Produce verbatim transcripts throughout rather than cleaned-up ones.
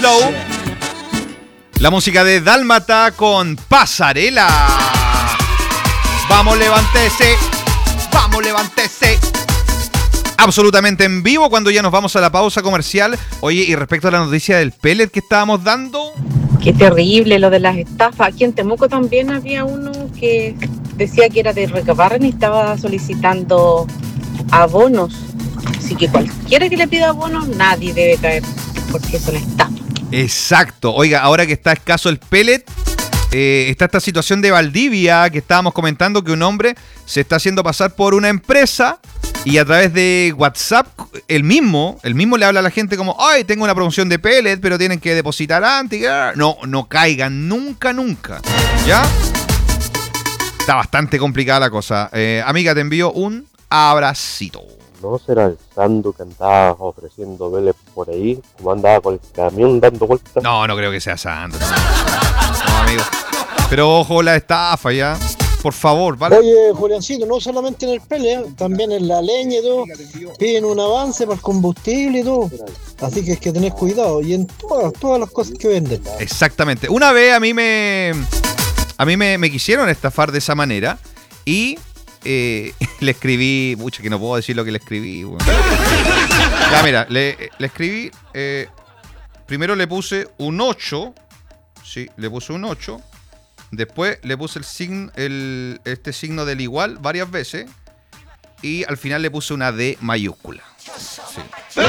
La música de Dálmata con Pasarela. Vamos, levántese. Vamos, levántese. Absolutamente en vivo cuando ya nos vamos a la pausa comercial. Oye, y respecto a la noticia del pellet que estábamos dando. Qué terrible lo de las estafas. Aquí en Temuco también había uno que decía que era de Recabarren y estaba solicitando abonos. Así que cualquiera que le pida abonos, nadie debe caer porque es una estafa. Exacto. Oiga, ahora que está escaso el pellet, eh, está esta situación de Valdivia que estábamos comentando, que un hombre se está haciendo pasar por una empresa y a través de WhatsApp, el mismo, el mismo le habla a la gente como, ay, tengo una promoción de pellet, pero tienen que depositar antes. No, no caigan nunca, nunca. ¿Ya? Está bastante complicada la cosa. Eh, amiga, te envío un abracito. ¿No será el Sandu que andaba ofreciendo veles por ahí? Como andaba con el camión dando vueltas. No, no creo que sea Sandu. No, no amigo. Pero ojo la estafa ya. Por favor, ¿vale? Oye, Juliancito, no solamente en el pelea, también en la leña y todo. Piden un avance para el combustible y todo. Así que es que tenés cuidado. Y en todas, todas las cosas que venden. Exactamente. Una vez a mí me... A mí me, me quisieron estafar de esa manera. Y... Eh, le escribí, mucho que no puedo decir lo que le escribí. Bueno. Ya, mira, le, le escribí. Eh, primero le puse un ocho. Sí, le puse un ocho. Después le puse el signo, el, este signo del igual varias veces. Y al final le puse una D mayúscula. Sí,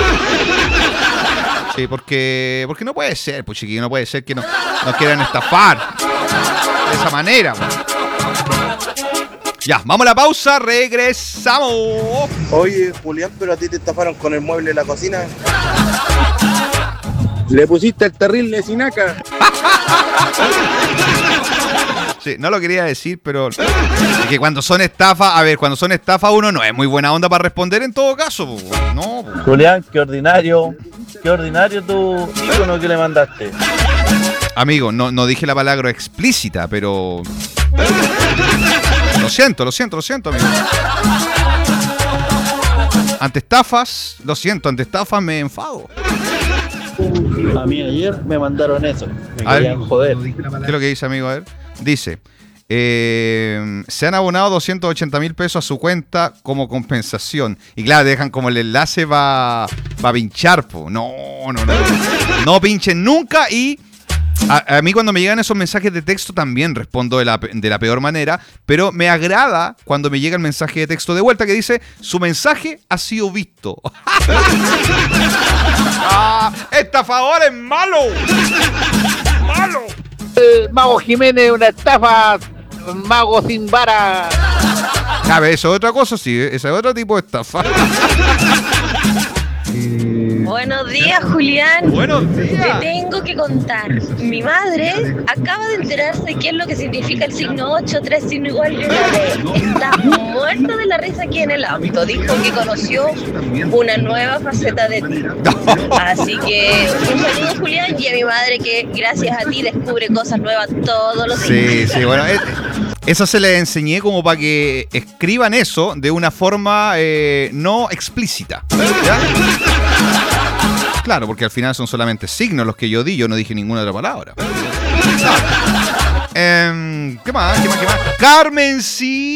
sí porque, porque no puede ser, pues chiquillo, no puede ser que no, nos quieran estafar de esa manera. Bueno. Ya, vamos a la pausa, regresamos. Oye, Julián, pero a ti te estafaron con el mueble de la cocina. Le pusiste el terrible sinaca. Sí, no lo quería decir, pero es que cuando son estafas, a ver, cuando son estafas uno no es muy buena onda para responder en todo caso. No. Julián, qué ordinario, qué ordinario tu ícono que le mandaste. Amigo, no, no dije la palabra explícita, pero... Lo siento, lo siento, lo siento, amigo. Ante estafas, lo siento, ante estafas me enfado. A mí ayer me mandaron eso. Me a querían ver, joder. ¿Qué es lo que dice, amigo? A ver. Dice, eh, se han abonado doscientos ochenta mil pesos a su cuenta como compensación. Y claro, dejan como el enlace para pa pinchar, po. No, no, no. No pinchen nunca y... A, a mí cuando me llegan esos mensajes de texto también respondo de la, de la peor manera, pero me agrada cuando me llega el mensaje de texto de vuelta que dice, su mensaje ha sido visto. ¡Ah! ¡Estafador es malo! ¡Malo! El Mago Jiménez, una estafa, mago sin vara. A ver, eso es otra cosa, sí, ese es otro tipo de estafa. Buenos días, Julián. Buenos días. Te tengo que contar. Mi madre acaba de enterarse qué es lo que significa el signo ocho, tres signo igual y una D. Está muerta de la risa aquí en el auto. Dijo que conoció una nueva faceta de ti. Así que un saludo, Julián, y a mi madre que gracias a ti descubre cosas nuevas todos los días. Sí, sí, bueno, es, eso se les enseñé como para que escriban eso de una forma eh, no explícita. ¿Ya? Claro, porque al final son solamente signos los que yo di, yo no dije ninguna otra palabra. Eh, ¿Qué más? ¿Qué más? ¿Qué más? Carmen, sí.